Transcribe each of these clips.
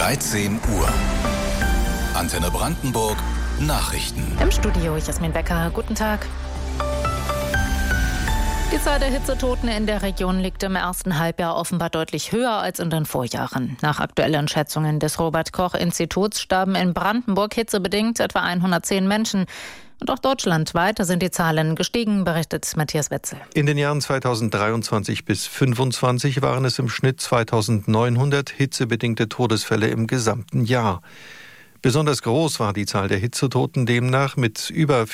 13 Uhr. Antenne Brandenburg Nachrichten. Im Studio Jasmin Becker. Guten Tag. Die Zahl der Hitzetoten in der Region liegt im ersten Halbjahr offenbar deutlich höher als in den Vorjahren. Nach aktuellen Schätzungen des Robert-Koch-Instituts starben in Brandenburg hitzebedingt etwa 110 Menschen. Und auch deutschlandweit sind die Zahlen gestiegen, berichtet Matthias Wetzel. In den Jahren 2023 bis 2025 waren es im Schnitt 2900 hitzebedingte Todesfälle im gesamten Jahr. Besonders groß war die Zahl der Hitzetoten demnach mit über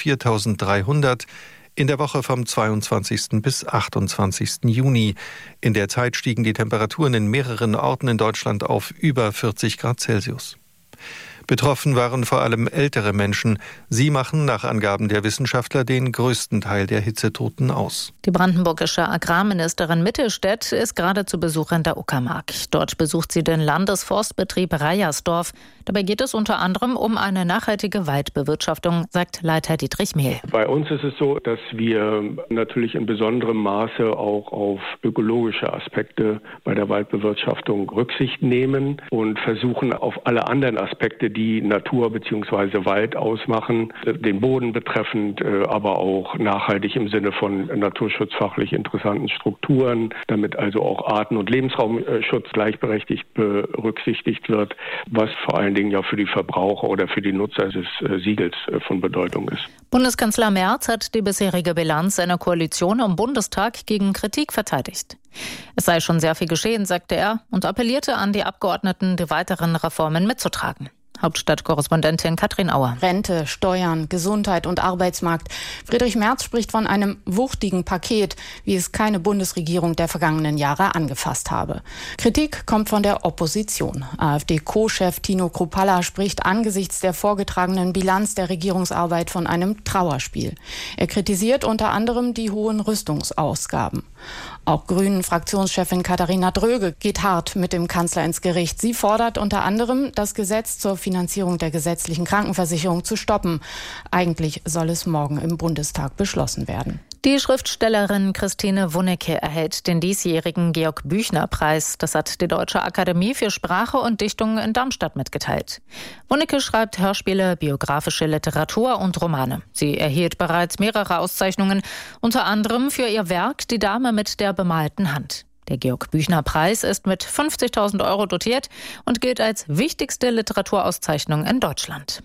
4300 in der Woche vom 22. bis 28. Juni. In der Zeit stiegen die Temperaturen in mehreren Orten in Deutschland auf über 40 Grad Celsius. Betroffen waren vor allem ältere Menschen. Sie machen nach Angaben der Wissenschaftler den größten Teil der Hitzetoten aus. Die brandenburgische Agrarministerin Mittelstädt ist gerade zu Besuch in der Uckermark. Dort besucht sie den Landesforstbetrieb Reiersdorf. Dabei geht es unter anderem um eine nachhaltige Waldbewirtschaftung, sagt Leiter Dietrich Mehl. Bei uns ist es so, dass wir natürlich in besonderem Maße auch auf ökologische Aspekte bei der Waldbewirtschaftung Rücksicht nehmen und versuchen auf alle anderen Aspekte, die Natur bzw. Wald ausmachen, den Boden betreffend, aber auch nachhaltig im Sinne von naturschutzfachlich interessanten Strukturen, damit also auch Arten- und Lebensraumschutz gleichberechtigt berücksichtigt wird, was vor allen Dingen ja für die Verbraucher oder für die Nutzer des Siegels von Bedeutung ist. Bundeskanzler Merz hat die bisherige Bilanz seiner Koalition im Bundestag gegen Kritik verteidigt. Es sei schon sehr viel geschehen, sagte er, und appellierte an die Abgeordneten, die weiteren Reformen mitzutragen. Hauptstadtkorrespondentin Katrin Auer. Rente, Steuern, Gesundheit und Arbeitsmarkt. Friedrich Merz spricht von einem wuchtigen Paket, wie es keine Bundesregierung der vergangenen Jahre angefasst habe. Kritik kommt von der Opposition. AfD-Co-Chef Tino Kruppalla spricht angesichts der vorgetragenen Bilanz der Regierungsarbeit von einem Trauerspiel. Er kritisiert unter anderem die hohen Rüstungsausgaben. Auch Grünen-Fraktionschefin Katharina Dröge geht hart mit dem Kanzler ins Gericht. Sie fordert unter anderem, das Gesetz zur Finanzierung der gesetzlichen Krankenversicherung zu stoppen. Eigentlich soll es morgen im Bundestag beschlossen werden. Die Schriftstellerin Christine Wunnecke erhält den diesjährigen Georg-Büchner-Preis. Das hat die Deutsche Akademie für Sprache und Dichtung in Darmstadt mitgeteilt. Wunnecke schreibt Hörspiele, biografische Literatur und Romane. Sie erhielt bereits mehrere Auszeichnungen, unter anderem für ihr Werk Die Dame mit der bemalten Hand. Der Georg-Büchner-Preis ist mit 50.000 € dotiert und gilt als wichtigste Literaturauszeichnung in Deutschland.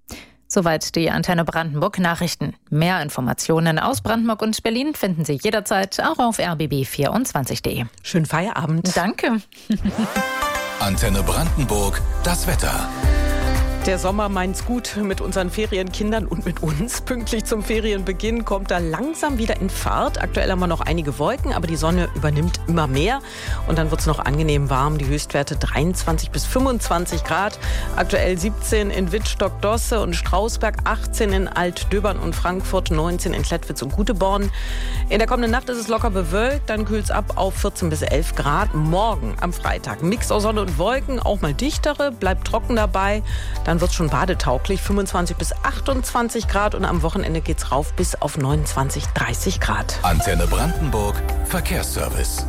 Soweit die Antenne Brandenburg Nachrichten. Mehr Informationen aus Brandenburg und Berlin finden Sie jederzeit auch auf rbb24.de. Schönen Feierabend. Danke. Antenne Brandenburg, das Wetter. Der Sommer meint's gut mit unseren Ferienkindern und mit uns. Pünktlich zum Ferienbeginn kommt er langsam wieder in Fahrt. Aktuell haben wir noch einige Wolken, aber die Sonne übernimmt immer mehr. Und dann wird's noch angenehm warm. Die Höchstwerte 23 bis 25 Grad. Aktuell 17 in Wittstock-Dosse und Strausberg, 18 in Altdöbern und Frankfurt, 19 in Klettwitz und Guteborn. In der kommenden Nacht ist es locker bewölkt. Dann kühlt's ab auf 14 bis 11 Grad. Morgen am Freitag Mix aus Sonne und Wolken, auch mal dichtere, bleibt trocken dabei. Dann wird es schon badetauglich, 25 bis 28 Grad und am Wochenende geht's rauf bis auf 29, 30 Grad. Antenne Brandenburg, Verkehrsservice.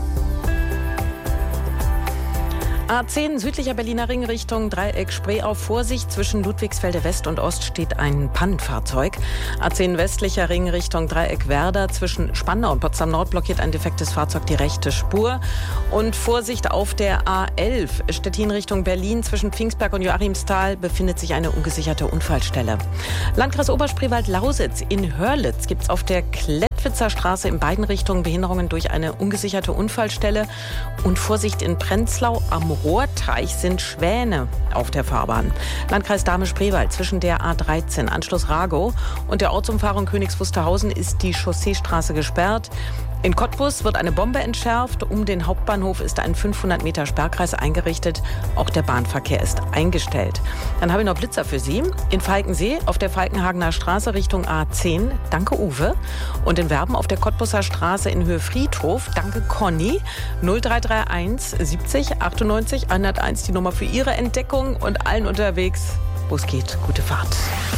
A10 südlicher Berliner Ring Richtung Dreieck Spree auf Vorsicht. Zwischen Ludwigsfelde West und Ost steht ein Pannenfahrzeug. A10 westlicher Ring Richtung Dreieck Werder. Zwischen Spandau und Potsdam Nord blockiert ein defektes Fahrzeug die rechte Spur. Und Vorsicht auf der A11 Stettin Richtung Berlin. Zwischen Pfingstberg und Joachimsthal befindet sich eine ungesicherte Unfallstelle. Landkreis Oberspreewald-Lausitz. In Hörlitz gibt es auf der Klettwitzer Straße in beiden Richtungen Behinderungen durch eine ungesicherte Unfallstelle. Und Vorsicht in Prenzlau am Rohrteich sind Schwäne auf der Fahrbahn. Landkreis Dahme-Spreewald zwischen der A13 Anschluss Ragow und der Ortsumfahrung Königs Wusterhausen ist die Chausseestraße gesperrt. In Cottbus wird eine Bombe entschärft. Um den Hauptbahnhof ist ein 500 Meter Sperrkreis eingerichtet. Auch der Bahnverkehr ist eingestellt. Dann habe ich noch Blitzer für Sie. In Falkensee auf der Falkenhagener Straße Richtung A10. Danke, Uwe. Und in Werben auf der Cottbuser Straße in Höhe Friedhof. Danke, Conny. 0331 70 98 101 die Nummer für Ihre Entdeckung und allen unterwegs, wo es geht. Gute Fahrt.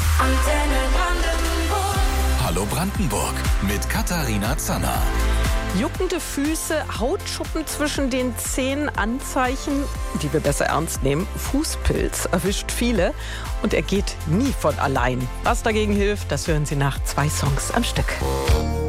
Hallo Brandenburg mit Katharina Zanner. Juckende Füße, Hautschuppen zwischen den Zehen, Anzeichen, die wir besser ernst nehmen. Fußpilz erwischt viele und er geht nie von allein. Was dagegen hilft, das hören Sie nach 2 Songs am Stück.